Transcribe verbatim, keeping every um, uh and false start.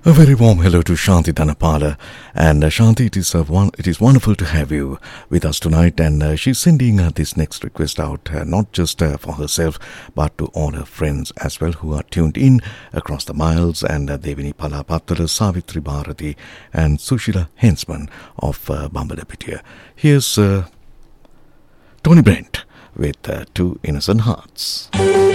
A very warm hello to Shanti Dhanapala. And uh, Shanti, it is, uh, one, it is wonderful to have you with us tonight. And uh, she's sending uh, this next request out, uh, not just uh, for herself, but to all her friends as well who are tuned in across the miles. And uh, Devini Palapatala, Savitri Bharati, and Sushila Hensman of uh, Bambalapitiya. Here's uh, Tony Brent with uh, Two Innocent Hearts.